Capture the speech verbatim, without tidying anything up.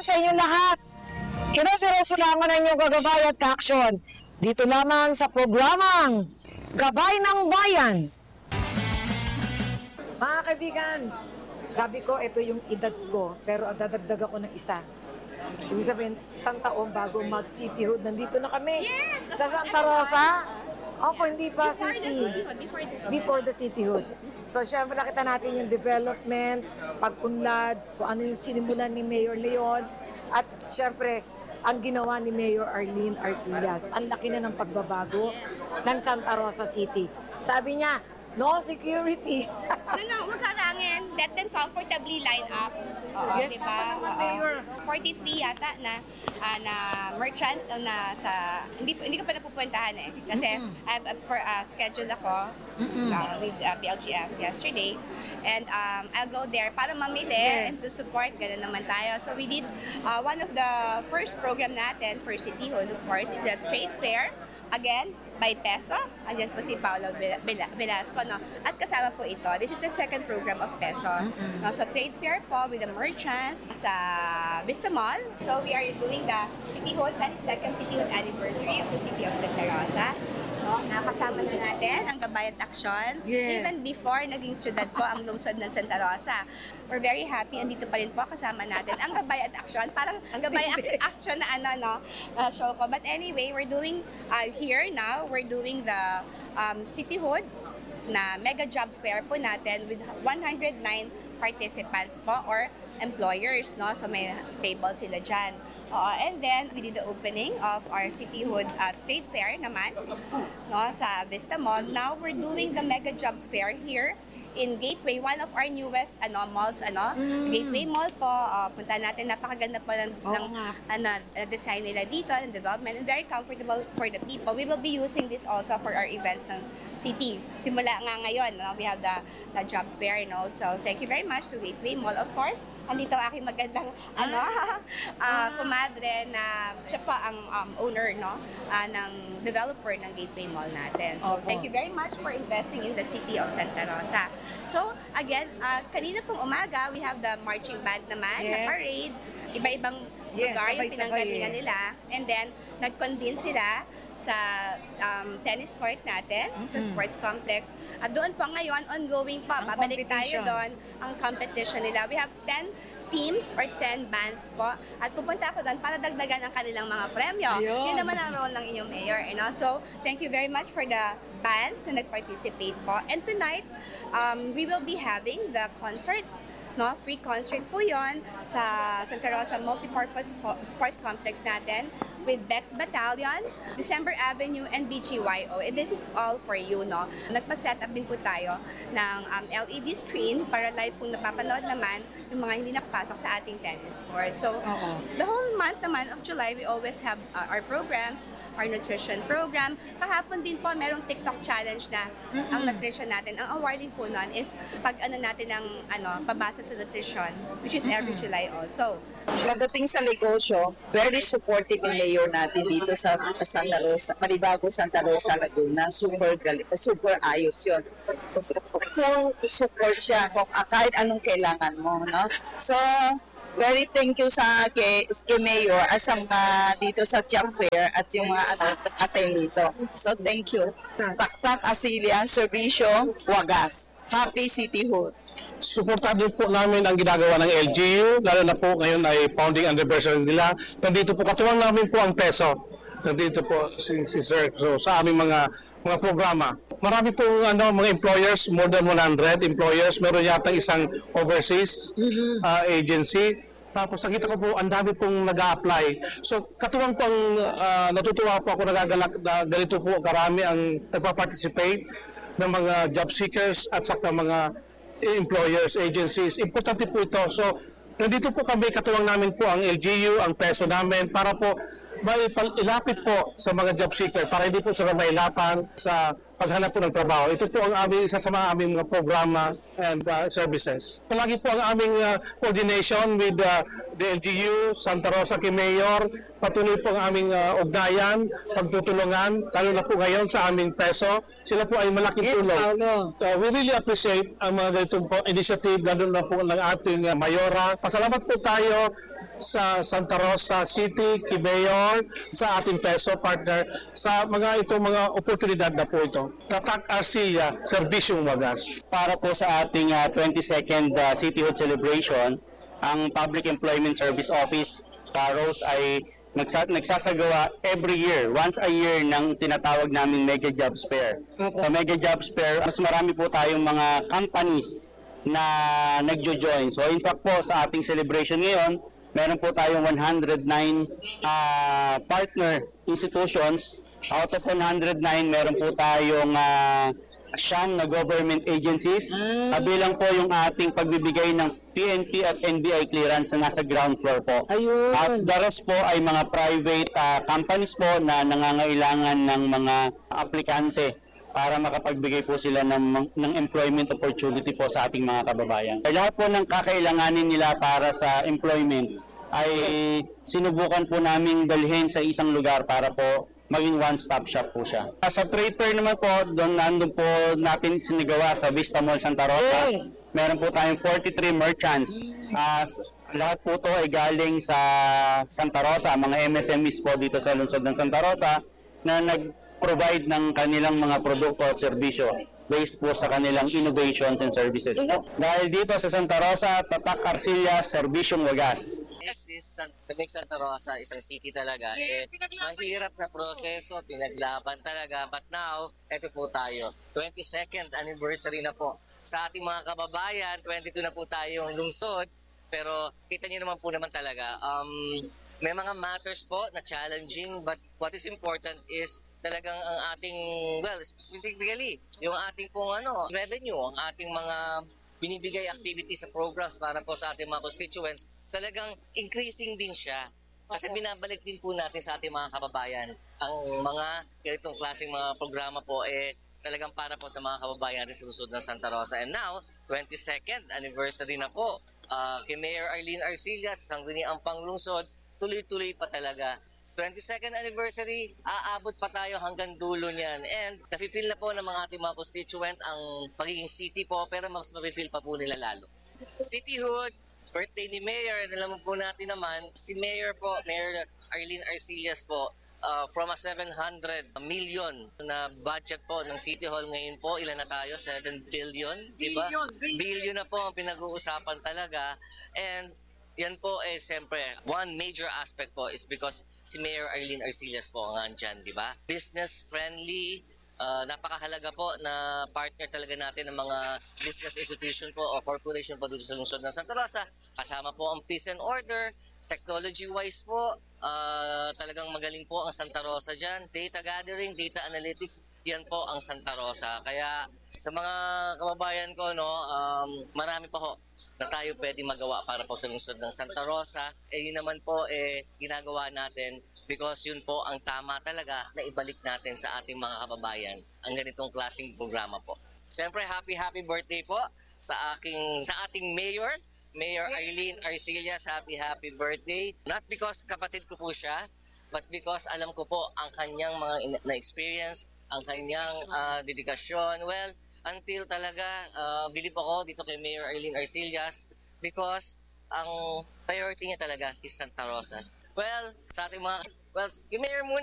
sa inyo lahat. Kinasirosulangan ng inyong gagabay at action. Dito lamang sa programang Gabay ng Bayan. Mga kaibigan, sabi ko ito yung edad ko, pero dadagdag ako ng isa. Ibig sabihin, isang taon bago mag-cityhood. Nandito na kami. Yes, Sa Santa Rosa. Opo, hindi pa Before the city. cityhood, before the cityhood. Before the cityhood. So, syempre nakita natin yung development, pag-unlad, kung ano yung sinimulan ni Mayor Leon, at syempre, ang ginawa ni Mayor Arlene Arcillas. Ang laki na ng pagbabago ng Santa Rosa City. Sabi niya, no security. No, no, huwag harangin. Let them comfortably line up. Oo, Yes, diba? tama naman, Oo. Mayor. forty-three yata na ah, na merchants o na sa hindi hindi ko pa napupuntahan eh kasi I have for uh, schedule ako uh, with uh, B L G F yesterday and um, I'll go there para mamili Yes. and to support ganun naman tayo. So we did uh, one of the first program natin for Cityhood, of course, is a trade fair. Again, by peso. Andiyan po si Paolo Vela- Vela- Velasco. No? At kasama po ito. This is the second program of peso. No? So, trade fair po with the merchants sa Vista Mall. So, we are doing the Cityhood, twenty-second Cityhood anniversary of the City of Santa Rosa. No? Nakasama na natin ang Gabay at Aksyon. Yes. Even before naging syudad po ang lungsod ng Santa Rosa. We're very happy. Andito pa rin po kasama natin ang Gabay at Aksyon. Parang ang Gabay at Aksyon na ano, no, uh, show ko. But anyway, we're doing uh, here now, we're doing the um, Cityhood na mega job fair po natin with one hundred nine participants po or employers, no? So may table sila dyan. Uh, and then, we did the opening of our Cityhood uh, trade fair naman, no? Sa Vista Mall. Now, we're doing the mega job fair here in Gateway, one of our newest ano, malls, ano, Gateway Mall po. Uh, punta natin, napakaganda po ng, Oo ng nga. ano, uh, design nila dito, and development, and very comfortable for the people. We will be using this also for our events ng city. Simula nga ngayon, no, we have the, the job fair, you know. So, thank you very much to Gateway Mall, of course. Andito ang aking magandang, ano, uh, kumadre na siya pa ang um, owner, no, uh, ng developer ng Gateway Mall natin. So, Opo. thank you very much for investing in the city of Santa Rosa. So, again, uh, kanina pong umaga, we have the marching band naman, na Yes. parade, iba-ibang Yes, lugar yung sabay-sabay pinanggalingan eh. nila. And then, nag-convene sila sa um, tennis court natin, sa sports complex. At doon po ngayon, ongoing pa, Ang babalik tayo competition. doon, ang competition nila. We have ten teams or ten bands po. At pupunta ako doon para dagdagan ang kanilang mga premyo. Ayun. Yun naman ang role ng inyong mayor. You know? So, thank you very much for the bands na nag-participate po. And tonight, um, we will be having the concert, no? Free concert po yon sa Santa Rosa Multipurpose Po- Sports Complex natin with Bex Battalion, December Avenue, and B G Y O. And this is all for you, no? Nagpa-set up din po tayo ng um, L E D screen para live pong napapanood naman yung mga hindi nakapasok sa ating tennis court. So, Oo. the whole month naman of July, we always have uh, our programs, our nutrition program. Kahapon din po, merong TikTok challenge na ang nutrition natin. Ang awarding po nun is pag ano natin ng ano, pabasa sa nutrition, which is every July also. Pagdating sa negosyo, very supportive yung mayor natin dito sa Santa Rosa, Maribago, Santa Rosa, Laguna. Super galing, super ayos yun. Full support siya kung ah, kahit anong kailangan mo, no? So, very thank you sa kay, kay mayor asama dito sa job fair at yung mga ano, attend dito. So, thank you. Taktak Asilia, Servisyo, Wagas. Happy Cityhood. Suportado po namin ang ginagawa ng L G U, lalo na po ngayon ay founding anniversary nila. Nandito po, katuwang namin po ang peso. Nandito po si, si Sir so, sa aming mga mga programa. Marami po ano, mga employers, more than one hundred employers. Meron yata isang overseas uh, agency. Tapos nakita ko po, ang dami pong nag-a-apply. So, katuwang po ang uh, natutuwa po ako nagagalak na ganito po karami ang nagpa-participate ng mga job seekers at saka mga employers, agencies. Importante po ito. So, nandito po kami, katuwang namin po ang L G U, ang peso namin, para po maipalapit po sa mga job seeker para hindi po sila mailapan sa paghanap po ng trabaho. Ito po ang aming isa sa mga aming mga programa and uh, services. Palagi po ang aming uh, coordination with uh, the L G U, Santa Rosa kay Mayor. Patuloy po ang aming uh, ugnayan, pagtutulungan, lalo na po ngayon sa aming peso. Sila po ay malaking Yes, tulong. Paolo. Uh, we really appreciate ang mga ganitong po initiative, lalo na po ng ating uh, Mayora. Pasalamat po tayo sa Santa Rosa City, kay Mayor, sa ating peso partner, sa mga itong mga oportunidad na po ito. Tatak Arcilla, Serbisyong Wagas. Para po sa ating ah, twenty-second ah, Cityhood Celebration, ang Public Employment Service Office, PAROS, ay nagsa- nagsasagawa every year, once a year, ng tinatawag naming Mega Jobs Fair. Sa Mega Jobs Fair, mas marami po tayong mga companies na nagjo-join. So in fact po, sa ating celebration ngayon, meron po tayong one hundred nine ah, partner institutions. Out of one hundred nine, meron po tayong uh, siyam na government agencies. Kabilang po yung ating pagbibigay ng P N P at N B I clearance na nasa ground floor po. Ayun. At the rest po ay mga private ah, companies po na nangangailangan ng mga aplikante para makapagbigay po sila ng, ng employment opportunity po sa ating mga kababayan. Lahat po ng kakailanganin nila para sa employment ay sinubukan po namin dalhin sa isang lugar para po maging one-stop shop po siya. Sa trade fair naman po, doon nandun po natin sinigawa sa Vista Mall Santa Rosa. Yes. Meron po tayong forty-three merchants. As lahat po to ay galing sa Santa Rosa, mga M S M Es po dito sa lungsod ng Santa Rosa na nag-provide ng kanilang mga produkto at serbisyo based po sa kanilang innovations and services po. Dahil dito sa Santa Rosa, Tatak Arcilla, Serbisyong Wagas. This is San, Tamek Santa Rosa, isang city talaga. Eh, mahirap na proseso, pinaglaban talaga. But now, eto po tayo. twenty-second anniversary na po. Sa ating mga kababayan, twenty-two na po tayong lungsod. Pero kita niyo naman po naman talaga, um, may mga matters po na challenging. But what is important is talagang ang ating, well, specifically, yung ating pong ano, revenue, ang ating mga binibigay activities sa programs para po sa ating mga constituents, talagang increasing din siya. Kasi binabalik din po natin sa ating mga kababayan ang mga ganitong klaseng mga programa po eh talagang para po sa mga kababayan natin sa lungsod ng Santa Rosa. And now, twenty-second anniversary na po uh, kay Mayor Arlene Arcilla sa Sangguniang Panglungsod, tuloy-tuloy pa talaga. twenty-second anniversary, aabot pa tayo hanggang dulo niyan. And nafe-feel na po ng mga ating mga constituent ang pagiging city po, pero mas mafe-feel pa po nila lalo. Cityhood, birthday ni Mayor, alam po natin naman, si Mayor po, Mayor Arlene Arcillas po, uh, from a seven hundred million na budget po ng City Hall ngayon po, ilan na tayo? seven billion, di ba? Billion na po ang pinag-uusapan talaga. And yan po eh siyempre, one major aspect po is because si Mayor Arlene Arcillas po ang andyan, di ba? Business friendly, uh, napakahalaga po na partner talaga natin ng mga business institution po o corporation po dito sa lungsod ng Santa Rosa. Kasama po ang peace and order, technology-wise po, uh, talagang magaling po ang Santa Rosa dyan. Data gathering, data analytics, yan po ang Santa Rosa. Kaya sa mga kababayan ko, no, um, marami pa ho na tayo pwede magawa para po sa lungsod ng Santa Rosa. Eh yun naman po eh ginagawa natin because yun po ang tama talaga na ibalik natin sa ating mga kababayan ang ganitong klaseng programa po. Siyempre, happy happy birthday po sa aking sa ating mayor, Mayor Arlene Arcillas. Happy happy birthday. Not because kapatid ko po siya, but because alam ko po ang kanyang mga na-experience, ang kanyang uh, dedikasyon. Well, until talaga, uh, bilib ako dito kay Mayor Arlene Arcillas because ang priority niya talaga is Santa Rosa. Well, sa ating mga, well, kay Mayor muna.